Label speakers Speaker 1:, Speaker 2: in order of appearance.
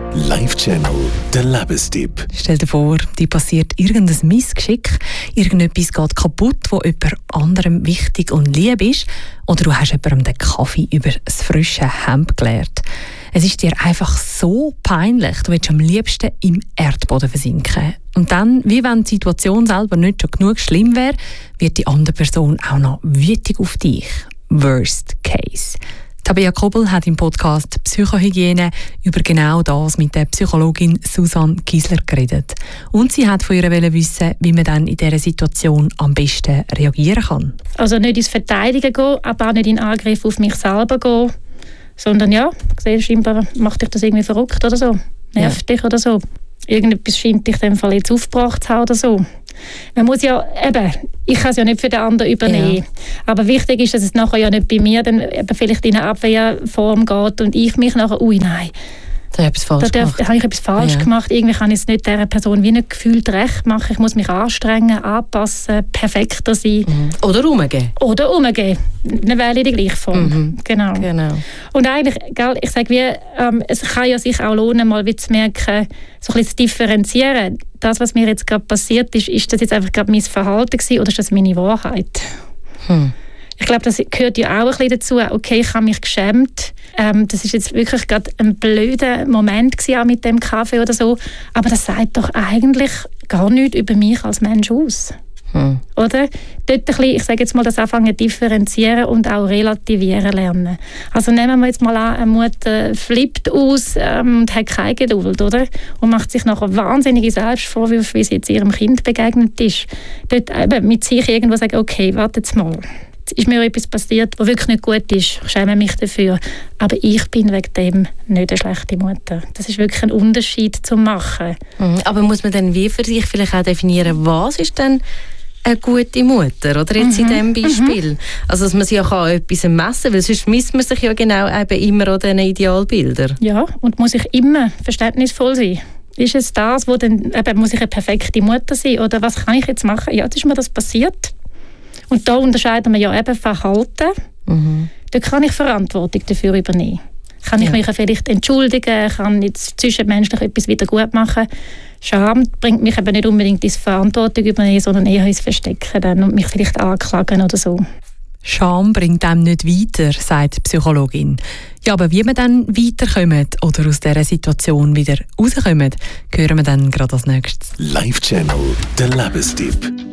Speaker 1: Live Channel, der Lebenstipp.
Speaker 2: Stell dir vor, dir passiert irgendein Missgeschick, irgendetwas geht kaputt, wo jemand anderem wichtig und lieb ist, oder du hast jemandem den Kaffee über das frische Hemd geleert. Es ist dir einfach so peinlich, du willst am liebsten im Erdboden versinken. Und dann, wie wenn die Situation selber nicht schon genug schlimm wäre, wird die andere Person auch noch wütig auf dich. Worst case. Tabea Kobel hat im Podcast Psychohygiene über genau das mit der Psychologin Susanne Giesler geredet. Und sie hat von ihr wissen, wie man dann in dieser Situation am besten reagieren kann.
Speaker 3: Also nicht ins Verteidigen gehen, aber auch nicht in Angriff auf mich selber gehen, sondern ja, scheinbar macht dich das irgendwie verrückt oder so, nervt dich oder so. Irgendetwas scheint dich in dem Fall jetzt aufgebracht zu haben oder so. Man muss ja, ich kann es ja nicht für den anderen übernehmen. Ja. Aber wichtig ist, dass es nachher ja nicht bei mir dann vielleicht in eine Abwehrform geht und ich mich nachher, nein.
Speaker 2: Da habe ich etwas falsch gemacht. Irgendwie kann ich es nicht dieser Person wie nicht gefühlt recht machen. Ich muss mich anstrengen, anpassen, perfekter sein.
Speaker 4: Mhm. Oder umgehen.
Speaker 2: Dann wähle ich die gleiche Form.
Speaker 4: Mhm.
Speaker 2: Genau. Und eigentlich, ich sage, es kann ja sich auch lohnen, mal zu merken, so ein bisschen zu differenzieren. Das, was mir jetzt gerade passiert ist das jetzt einfach gerade mein Verhalten gewesen, oder ist das meine Wahrheit? Ich glaube, das gehört ja auch ein bisschen dazu. Okay, ich habe mich geschämt. Das ist jetzt wirklich gerade ein blöder Moment gewesen, auch mit dem Kaffee oder so. Aber das sagt doch eigentlich gar nichts über mich als Mensch aus. Oder? Dort ein bisschen, ich sage jetzt mal, das anfangen differenzieren und auch relativieren lernen. Also nehmen wir jetzt mal an, eine Mutter flippt aus und hat keine Geduld, oder? Und macht sich nachher wahnsinnige Selbstvorwürfe, wie sie jetzt ihrem Kind begegnet ist. Dort eben mit sich irgendwo sagen, okay, warte jetzt mal. Ist mir etwas passiert, was wirklich nicht gut ist. Ich schäme mich dafür. Aber ich bin wegen dem nicht eine schlechte Mutter. Das ist wirklich ein Unterschied zu machen.
Speaker 4: Aber muss man dann wie für sich vielleicht auch definieren, was ist denn eine gute Mutter? Oder jetzt in diesem Beispiel? Also, dass man sich ja etwas messen kann, weil sonst misst man sich ja genau eben immer an diesen Idealbildern.
Speaker 2: Ja, und muss ich immer verständnisvoll sein. Ist es das, wo dann, muss ich eine perfekte Mutter sein? Oder was kann ich jetzt machen? Ja, jetzt ist mir das passiert. Und da unterscheiden wir ja eben Verhalten. Da kann ich Verantwortung dafür übernehmen. Kann ich mich vielleicht entschuldigen, kann jetzt zwischenmenschlich etwas wieder gut machen. Scham bringt mich eben nicht unbedingt ins Verantwortung übernehmen, sondern eher ins Verstecken dann und mich vielleicht anklagen oder so. Scham bringt einem nicht weiter, sagt die Psychologin. Ja, aber wie wir dann weiterkommen oder aus dieser Situation wieder rauskommen, hören wir dann gerade als nächstes.
Speaker 1: Live Channel, der Lebenstipp.